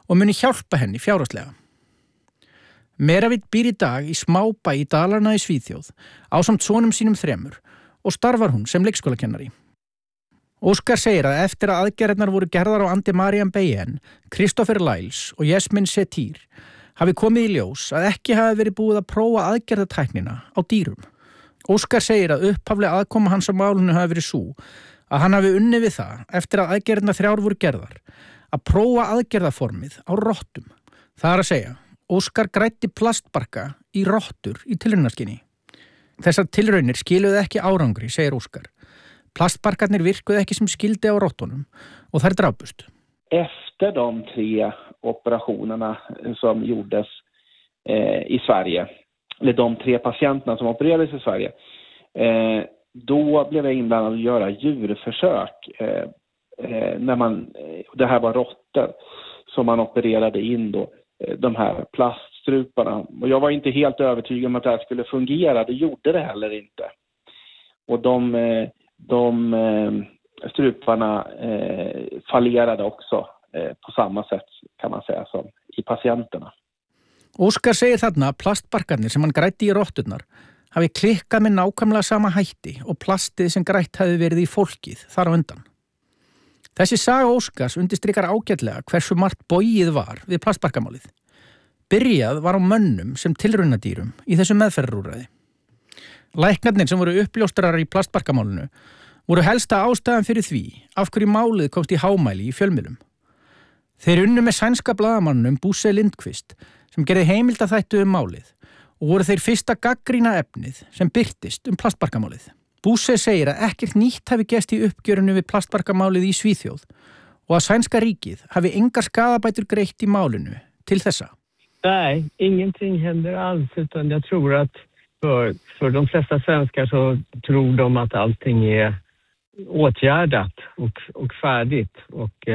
og muni hjálpa henni fjárhagslega. Meravitt býr í dag í smábæ í Dalarna í Svíþjóð ásamt sonum sínum 3 og starfar hún sem leikskólakennari. Óskar segir að eftir að aðgerðirnar voru gerðar á Andemariam Beyen, Kristoffer Lyles og Yasmin Setir hafi komið í ljós að ekki hafi verið búið að prófa aðgerðatæknina á dýrum. Óskar segir að upphaflega aðkoma hans á málinu hafi verið sú að hann hafi unnið við það eftir að aðgerðirnar 3 voru gerðar að prófa aðgerðaformið á rottum. Það að segja, Óskar græddi plastbarka í rottur í tilraunaskyni. Þessar tilraunir skiluðu ekki árangri, segir Óskar. Plastbarkarnir virkuðu ekki sem skildi á rottunum og þær drápust. Efter de 3 operationerna som gjordes i Sverige, eller de 3 patienterna som opererades i Sverige, då blev jag inblandad att göra djurförsök det här var råttor som man opererade in då, de här plaststruparna. Och jag var inte helt övertygad om att det här skulle fungera, det gjorde det heller inte. Och de struparna fallerade också på samma sätt kan man säga som i patienterna. Óskar segir þarna að plastbarkarnir sem hann grætti í rotturnar hafi klikkað með nákvæmlega sama hætti og plastið sem grætt hafi verið í fólkið þar á undan. Þessi saga Óskars undirstrikar ágætlega hversu margt bogið var við plastbarkamálið. Byrjað var á mönnum sem tilraunadýrum í þessu meðferðarúrræði. Læknarnir sem voru uppljóstrarar í plastbarkamálinu voru helsta ástæðan fyrir því af hverju málið komst í hámæli í fjölmiðlum. Þeir unnu með sænska blaðamannum Bosse Lindqvist sem gerði heimildaþættu málið og voru þeir fyrsta gagnrýna efnið sem birtist plastbarkamálið. Bosse segir að ekkert nýtt hafi gerst í uppgjörinu við plastbarkamálið í Svíþjóð og að sænska ríkið hafi engar skaðabætur greitt í málinu till þessa. Nej, ingenting händer alls utan jag tror att för de flesta svenskar så tror de att allting är åtgärdat och färdigt och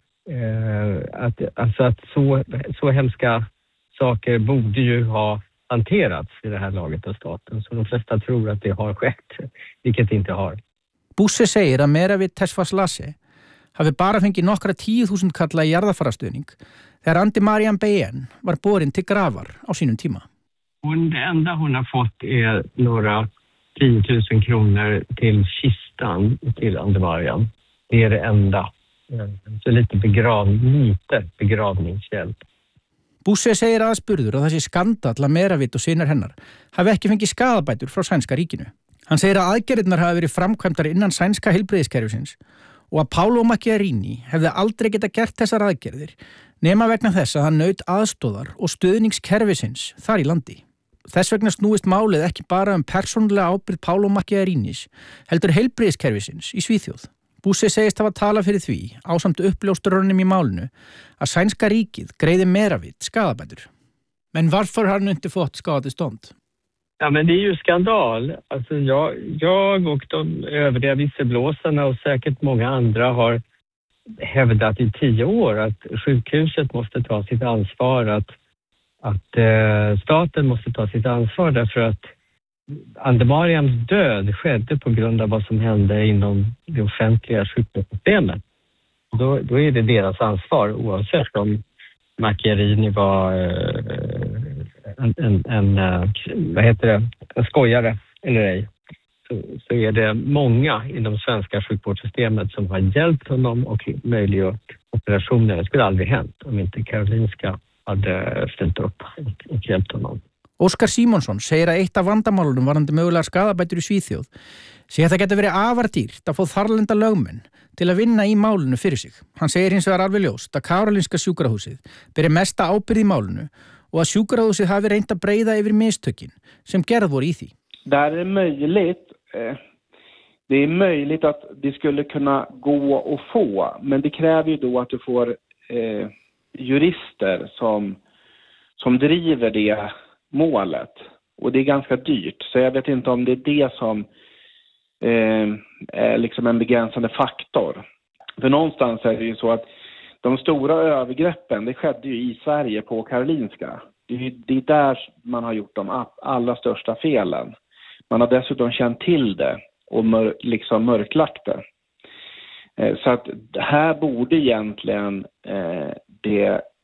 att så hemska saker borde ju ha hanterats i det här laget av staten. Så de flesta tror att det har skett, vilket inte har. Bosse segir að Meravitt Tesfaslase hafi bara fengið nokkra 10.000 kalla í jarðafarastuðning þegar Andemariam Beyen var borin till gravar á sínum tíma. Det enda hon har fått är några 10 000 kronor till kistan till Andemariam. Det är det enda. Så lite begravningshjälp. Bosse segir aðspurður að þessi skandall að Meravitt og synar hennar hafi ekki fengið skaðabætur frá sænska ríkinu. Hann segir að aðgerðirnar hafi verið framkvæmdar innan sænska heilbrigðiskerfisins og að Paolo Macchiarini hefði aldrei geta gert þessar aðgerðir nema vegna þess að hann naut aðstóðar og stuðningskerfisins þar í landi. Þess vegna snúist málið ekki bara persónulega ábyrgð Paolo Macchiarinis, heldur heilbrigðiskerfisins í Svíþjóð. Bosse segist hafa talað fyrir því ásamt uppljóstrarunum í málinu að sænska ríkið greiði Meravitt skaðabætur. Men varför har han inte fått skadestånd? Ja, men det är ju skandal. Alltså jag och de övriga visselblåsarna och säkert många andra har hävdat i 10 år att sjukhuset måste ta sitt ansvar, att staten måste ta sitt ansvar därför att Andemariams död skedde på grund av vad som hände inom det offentliga sjukvårdssystemet. Då är det deras ansvar oavsett om Macchiarini var en skojare eller ej. Så är det många inom svenska sjukvårdssystemet som har hjälpt honom och möjliggjort operationer. Det skulle aldrig hänt om inte Karolinska hade ställt upp och hjälpt honom. Óskar Símonsson segir að eitt af vandamálunum varðandi mögulega skaðabætur í Svíþjóð sé að það geti verið afar dýrt að fá þarlenda lögmenn til að vinna í málinu fyrir sig. Hann segir hins vegar alveg ljóst að Karolinska sjúkrahúsið beri mesta ábyrgð í málinu og að sjúkrahúsið hafi reynt að breiða yfir mistökin sem gerð voru í því. Där är möjligt att det skulle kunna gå att få, men det kräver ju då att du får jurister som driver det målet, och det är ganska dyrt, så jag vet inte om det är det som är liksom en begränsande faktor. För någonstans är det ju så att de stora övergreppen, det skedde ju i Sverige på Karolinska. Det är där man har gjort de allra största felen. Man har dessutom känt till det och liksom mörklagt det. Så att här borde egentligen det